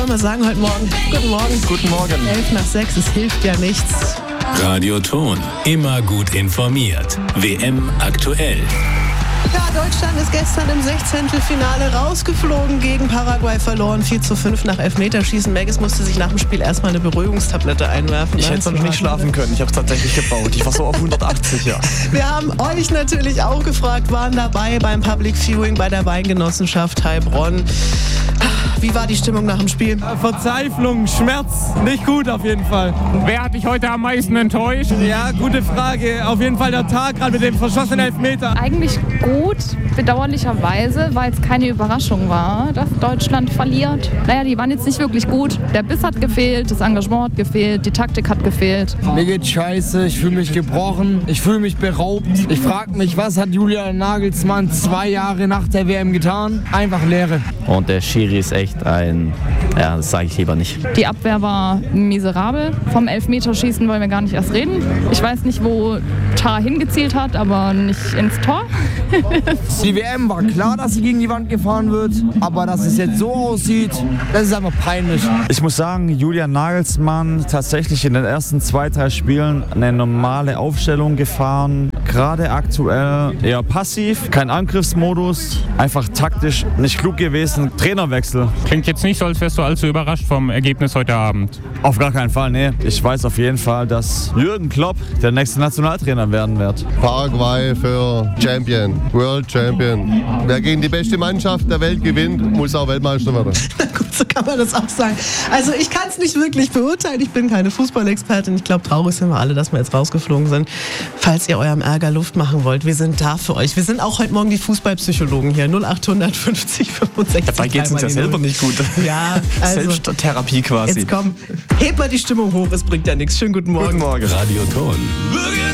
Wollen wir sagen heute Morgen? Guten Morgen. Guten Morgen. 5:11, es hilft ja nichts. Radio Ton, immer gut informiert. WM aktuell. Ja, Deutschland ist gestern im 16-Finale rausgeflogen, gegen Paraguay verloren, 4:5 nach Elfmeterschießen. Maggis musste sich nach dem Spiel erstmal eine Beruhigungstablette einwerfen. Ich hätte sonst nicht schlafen können, ich habe es tatsächlich gebraucht. Ich war so auf 180, ja. Wir haben euch natürlich auch gefragt, waren dabei beim Public Viewing bei der Weingenossenschaft Heilbronn. Wie war die Stimmung nach dem Spiel? Verzweiflung, Schmerz, nicht gut auf jeden Fall. Wer hat dich heute am meisten enttäuscht? Ja, gute Frage. Auf jeden Fall der Tag, gerade mit dem verschossenen Elfmeter. Eigentlich gut, bedauerlicherweise, weil es keine Überraschung war, dass Deutschland verliert. Naja, die waren jetzt nicht wirklich gut. Der Biss hat gefehlt, das Engagement hat gefehlt, die Taktik hat gefehlt. Mir geht's scheiße, ich fühle mich gebrochen, ich fühle mich beraubt. Ich frage mich, was hat Julian Nagelsmann 2 Jahre nach der WM getan? Einfach Leere. Und der Schiri ist echt das sage ich lieber nicht. Die Abwehr war miserabel. Vom Elfmeterschießen wollen wir gar nicht erst reden. Ich weiß nicht, wo Tar hingezielt hat, aber nicht ins Tor. Die WM war klar, dass sie gegen die Wand gefahren wird, aber dass es jetzt so aussieht, das ist einfach peinlich. Ich muss sagen, Julian Nagelsmann tatsächlich in den ersten 2-3 Spielen eine normale Aufstellung gefahren. Gerade aktuell eher passiv, kein Angriffsmodus, einfach taktisch nicht klug gewesen. Trainerwechsel. Klingt jetzt nicht so, als wärst du allzu überrascht vom Ergebnis heute Abend. Auf gar keinen Fall, nee. Ich weiß auf jeden Fall, dass Jürgen Klopp der nächste Nationaltrainer werden wird. Paraguay für Champion, World Champion. Wer gegen die beste Mannschaft der Welt gewinnt, muss auch Weltmeister werden. Na gut, so kann man das auch sagen. Also ich kann es nicht wirklich beurteilen, ich bin keine Fußballexpertin. Ich glaube, traurig sind wir alle, dass wir jetzt rausgeflogen sind. Falls ihr eurem Ärger Luft machen wollt, wir sind da für euch. Wir sind auch heute Morgen die Fußballpsychologen hier. 0800 50 65. Dabei geht es uns ja selber nicht gut. Ja, also Selbsttherapie quasi. Jetzt komm, hebt mal die Stimmung hoch, es bringt ja nichts. Schönen guten Morgen. Guten Morgen. Radio Ton.